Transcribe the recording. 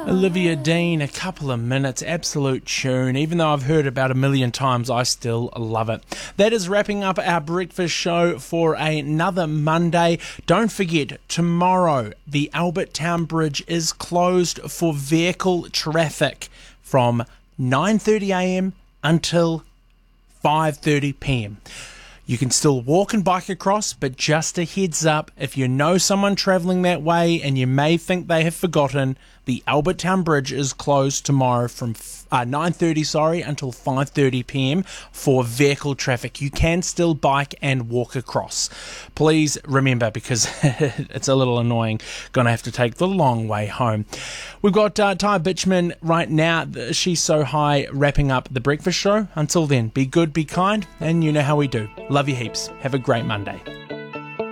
Olivia Dean, a couple of minutes, absolute tune. Even though I've heard about a million times, I still love it. That is wrapping up our breakfast show for another Monday. Don't forget, tomorrow the Albert Town Bridge is closed for vehicle traffic from 9:30am until 5:30pm. You can still walk and bike across, but just a heads up, if you know someone travelling that way and you may think they have forgotten, the Albert Town Bridge is closed tomorrow from 9:30 until 5:30pm for vehicle traffic. You can still bike and walk across. Please remember, because it's a little annoying, gonna have to take the long way home. We've got Ty Bitchman right now. She's So High wrapping up the breakfast show. Until then, be good, be kind, and you know how we do. Love you heaps. Have a great Monday.